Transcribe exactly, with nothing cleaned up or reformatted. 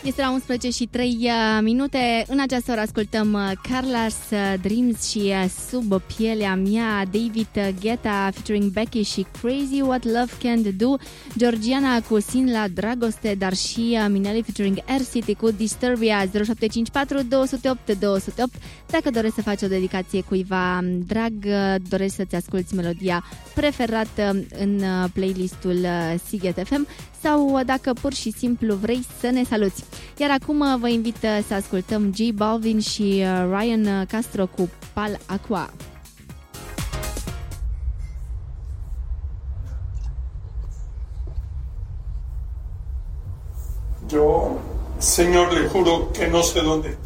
Este la unsprezece și trei minute. În această oră ascultăm Carla's Dreams și Sub pielea mea, David Guetta featuring Becky și Crazy What Love Can Do, Georgiana cu Sin la Dragoste, dar și Minelli featuring Air City cu Disturbia. Zero șapte cinci patru doi zero opt doi zero opt. Dacă dorești să faci o dedicație cuiva drag, dorești să-ți asculti melodia preferată în playlistul Sighet F M, sau dacă pur și simplu vrei să ne saluți. Iar acum vă invit să ascultăm J Balvin și Ryan Castro cu Pal Aqua. Yo, Señor, le juro que no sé dónde